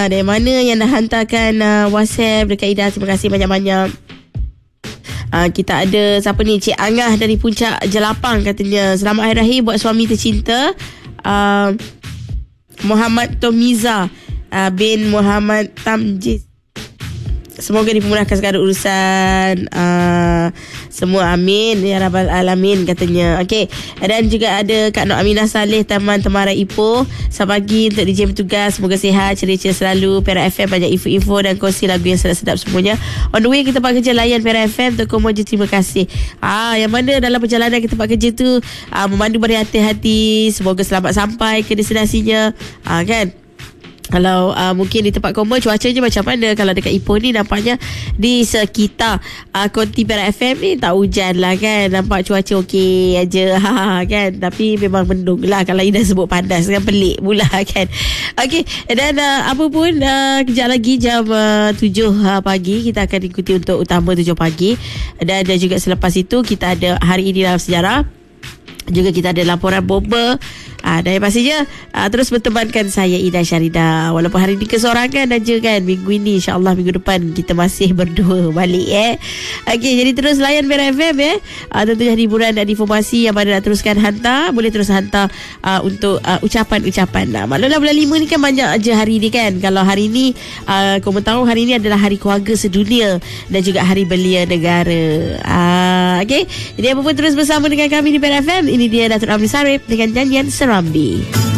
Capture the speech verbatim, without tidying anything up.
uh, dari mana yang dah hantarkan uh, WhatsApp dekat Ida, terima kasih banyak-banyak. Uh, kita ada siapa ni, Cik Angah dari Puncak Jelapang, katanya selamat hari raya buat suami tercinta, uh, Muhammad Tomiza uh, bin Muhammad Tamjiz. Semoga dipermudahkan segala urusan uh, semua, amin ya rabbal alamin, katanya. Okey, dan juga ada Kak Nur Aminah Saleh, Taman Temarai Ipoh. Selamat pagi untuk D J bertugas, semoga sihat, ceria-ceria selalu. Perak F M banyak info-info dan kongsi lagu yang sedap-sedap semuanya. On the way ke tempat kerja, layan Perak F M, Toko Moja, terima kasih. Ah, yang mana dalam perjalanan ke tempat kerja tu ah, memandu berhati-hati, semoga selamat sampai ke destinasinya. Ah, kan? Kalau uh, mungkin di tempat Komer cuacanya macam mana? Kalau dekat Ipoh ni nampaknya di sekitar uh, konti Perak F M ni tak hujan lah kan. Nampak cuaca okey aja ha, kan. Tapi memang mendung lah kalau Ida sebut panas kan, pelik pula kan. Okey, dan uh, apa pun uh, kejap lagi jam uh, tujuh uh, pagi kita akan ikuti untuk utama tujuh pagi. Dan, dan juga selepas itu kita ada hari ini dalam sejarah. Juga kita ada laporan bomba. Ah, dan yang pastinya ah, terus bertemankan saya Ida Syarida. Walaupun hari ini kesorangan aja kan, minggu ini insyaAllah minggu depan kita masih berdua balik eh. Okey, jadi terus layan Perak F M eh. Ah, tentunya hiburan dan informasi yang mana nak teruskan hantar, boleh terus hantar ah, untuk ah, ucapan-ucapan. Nah, maklumlah bulan lima ni kan banyak aja hari ni kan. Kalau hari ni ah, korang tahu hari ni adalah Hari Keluarga Sedunia dan juga Hari Belia Negara. Ah, okey. Jadi apa pun terus bersama dengan kami di Perak F M. Ini dia Datuk Amri Sarip dengan nyanyian Serambi.